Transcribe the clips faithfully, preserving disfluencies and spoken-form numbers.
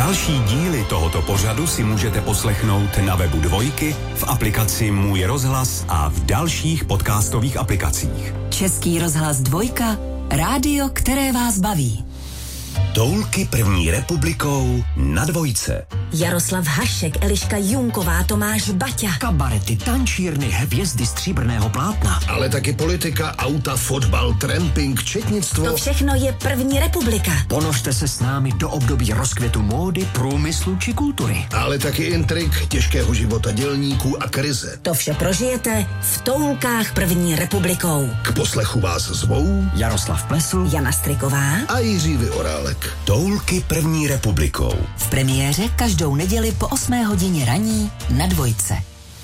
Další díly tohoto pořadu si můžete poslechnout na webu Dvojky, v aplikaci Můj rozhlas a v dalších podcastových aplikacích. Český rozhlas Dvojka, rádio, které vás baví. Toulky první republikou na Dvojce. Jaroslav Hašek, Eliška Junková, Tomáš Baťa. Kabarety, tančírny, hvězdy stříbrného plátna. Ale taky politika, auta, fotbal, tramping, četnictvo. To všechno je první republika. Ponožte se s námi do období rozkvětu módy, průmyslu či kultury. Ale taky intrik, těžkého života dělníků a krize. To vše prožijete v Toulkách první republikou. K poslechu vás zvou Jaroslav Plesl, Jana Striková a Jiří Vyorálek. Toulky první republikou. V premiéře každou neděli po osmé hodině raní na Dvojce.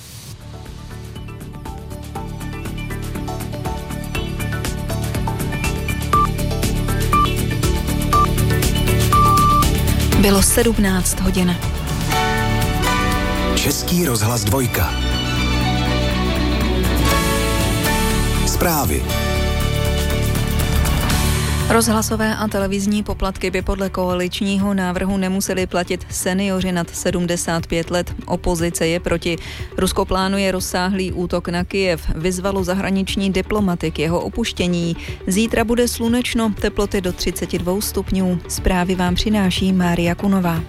Bylo sedmnáct hodin. Český rozhlas Dvojka. Zprávy. Rozhlasové a televizní poplatky by podle koaličního návrhu nemuseli platit seniori nad sedmdesát pět let. Opozice je proti. Rusko plánuje rozsáhlý útok na Kyjev. Vyzvalo zahraniční diplomaty k jeho opuštění. Zítra bude slunečno, teploty do třicet dva stupňů. Zprávy vám přináší Mária Kunová.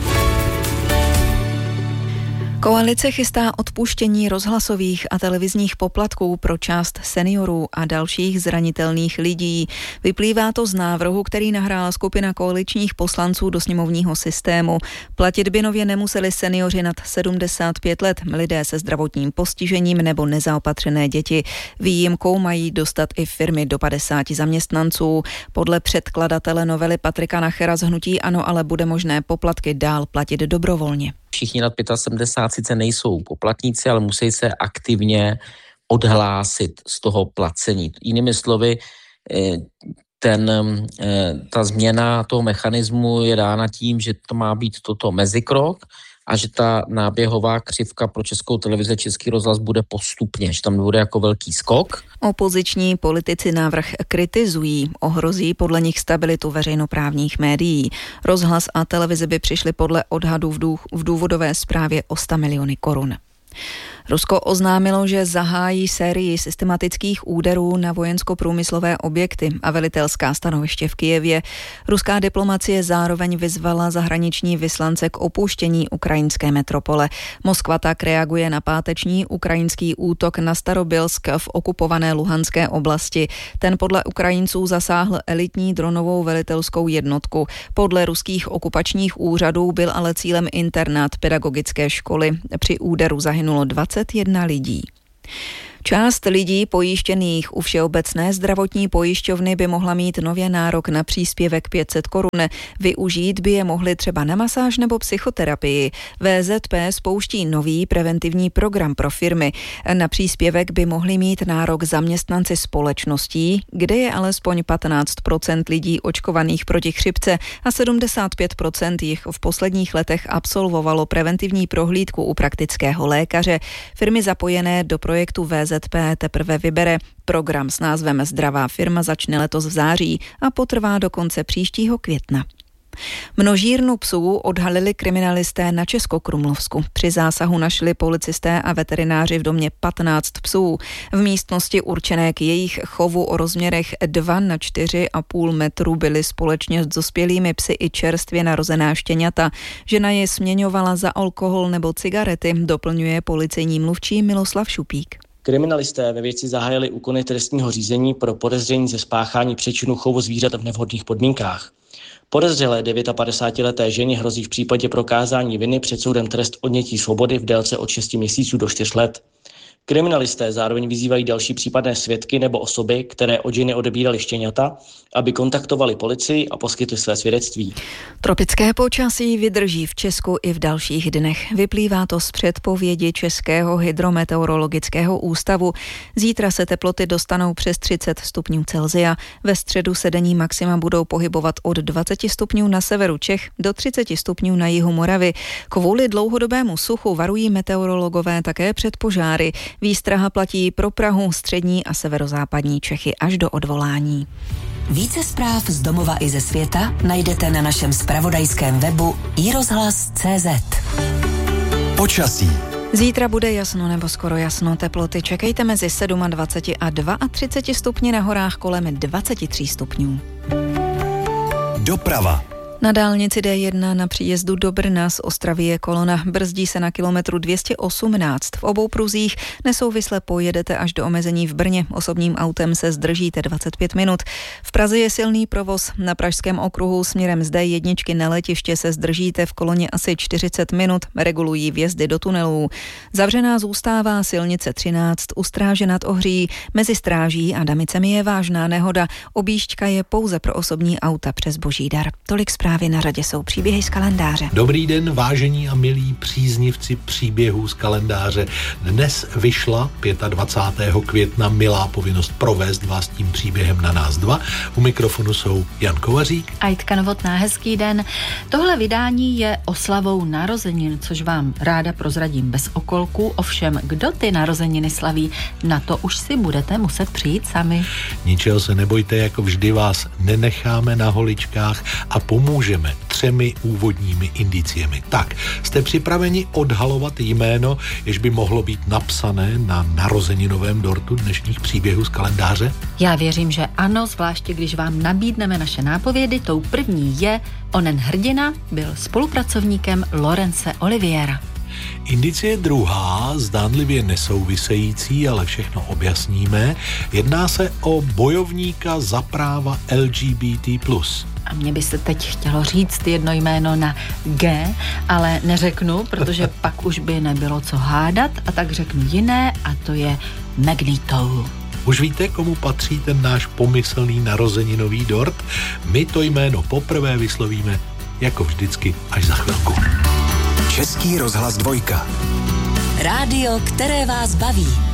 Koalice chystá odpuštění rozhlasových a televizních poplatků pro část seniorů a dalších zranitelných lidí. Vyplývá to z návrhu, který nahrála skupina koaličních poslanců do sněmovního systému. Platit by nově nemuseli seniori nad sedmdesát pět let, lidé se zdravotním postižením nebo nezaopatřené děti. Výjimkou mají dostat i firmy do padesáti zaměstnanců. Podle předkladatele novely Patrika Nachera z hnutí ANO ale bude možné poplatky dál platit dobrovolně. Všichni nad pětasedmdesát sice nejsou poplatníci, ale musí se aktivně odhlásit z toho placení. Jinými slovy, ten, ta změna toho mechanismu je dána tím, že to má být toto mezikrok a že ta náběhová křivka pro Českou televizi, Český rozhlas bude postupně, že tam bude jako velký skok. Opoziční politici návrh kritizují, ohrozí podle nich stabilitu veřejnoprávních médií. Rozhlas a televize by přišly podle odhadů v důvodové zprávě o sto miliony korun. Rusko oznámilo, že zahájí sérii systematických úderů na vojensko-průmyslové objekty a velitelská stanoviště v Kyjevě. Ruská diplomacie zároveň vyzvala zahraniční vyslance k opuštění ukrajinské metropole. Moskva tak reaguje na páteční ukrajinský útok na Starobylsk v okupované Luhanské oblasti. Ten podle Ukrajinců zasáhl elitní dronovou velitelskou jednotku. Podle ruských okupačních úřadů byl ale cílem internát pedagogické školy. Při úderu zahynulo dvacet jedna lidí. Část lidí pojištěných u Všeobecné zdravotní pojišťovny by mohla mít nově nárok na příspěvek pět set korun. Využít by je mohli třeba na masáž nebo psychoterapii. V Z P spouští nový preventivní program pro firmy. Na příspěvek by mohli mít nárok zaměstnanci společností, kde je alespoň patnáct procent lidí očkovaných proti chřipce a sedmdesát pět procent jich v posledních letech absolvovalo preventivní prohlídku u praktického lékaře. Firmy zapojené do projektu V Z P teprve vybere. Program s názvem Zdravá firma začne letos v září a potrvá do konce příštího května. Množírnu psů odhalili kriminalisté na Českokrumlovsku. Při zásahu našli policisté a veterináři v domě patnáct psů. V místnosti určené k jejich chovu o rozměrech dva na čtyři a půl metru byly společně s dospělými psy i čerstvě narozená štěňata. Žena je směňovala za alkohol nebo cigarety, doplňuje policejní mluvčí Miloslav Šupík. Kriminalisté ve věci zahájili úkony trestního řízení pro podezření ze spáchání přečinu chovu zvířat v nevhodných podmínkách. Podezřelé padesátidevouleté ženě hrozí v případě prokázání viny před soudem trest odnětí svobody v délce od šesti měsíců do čtyř let. Kriminalisté zároveň vyzývají další případné svědky nebo osoby, které od ženy odebíraly štěňata, aby kontaktovali policii a poskytli své svědectví. Tropické počasí vydrží v Česku i v dalších dnech. Vyplývá to z předpovědi Českého hydrometeorologického ústavu. Zítra se teploty dostanou přes třicet stupňů Celsia. Ve středu se denní maxima budou pohybovat od dvacet stupňů na severu Čech do třicet stupňů na jihu Moravy. Kvůli dlouhodobému suchu varují meteorologové také před požáry. Výstraha platí pro Prahu, střední a severozápadní Čechy až do odvolání. Více zpráv z domova i ze světa najdete na našem zpravodajském webu i rozhlas tečka cé zet. Počasí. Zítra bude jasno nebo skoro jasno, teploty čekejte mezi dvacet sedm a třicet dva stupni, na horách kolem dvacet tři stupňů. Doprava. Na dálnici dé jedna na příjezdu do Brna z Ostravy je kolona, brzdí se na kilometru dvě stě osmnáct. V obou pruzích nesouvisle pojedete až do omezení v Brně, osobním autem se zdržíte dvacet pět minut. V Praze je silný provoz, na Pražském okruhu směrem z dé jedna na letiště se zdržíte v koloně asi čtyřicet minut, regulují vjezdy do tunelů. Zavřená zůstává silnice třináct u Stráže nad Ohří, mezi Stráží a Damicemi je vážná nehoda, objížďka je pouze pro osobní auta přes Božídar. Tolik zpráv. Právě na řadě jsou příběhy z kalendáře. Dobrý den, vážení a milí příznivci příběhů z kalendáře. Dnes vyšla dvacátého pátého května milá povinnost provést vás tím příběhem na nás dva. U mikrofonu jsou Jan Kovařík a Jitka Novotná. Hezký den. Tohle vydání je oslavou narozenin, což vám ráda prozradím bez okolků. Ovšem, kdo ty narozeniny slaví, na to už si budete muset přijít sami. Ničeho se nebojte, jako vždy vás nenecháme na holičkách a pomůžeme třemi úvodními indiciemi. Tak, jste připraveni odhalovat jméno, jež by mohlo být napsané na narozeninovém dortu dnešních příběhů z kalendáře? Já věřím, že ano, zvláště když vám nabídneme naše nápovědy. Tou první je, onen hrdina byl spolupracovníkem Laurence Oliviera. Indicie druhá, zdánlivě nesouvisející, ale všechno objasníme. Jedná se o bojovníka za práva el gé bé té plus. A mně by se teď chtělo říct jedno jméno na G, ale neřeknu, protože pak už by nebylo co hádat, a tak řeknu jiné, a to je Magneto. Už víte, komu patří ten náš pomyslný narozeninový dort? My to jméno poprvé vyslovíme, jako vždycky, až za chvilku. Český rozhlas dvojka. Rádio, které vás baví.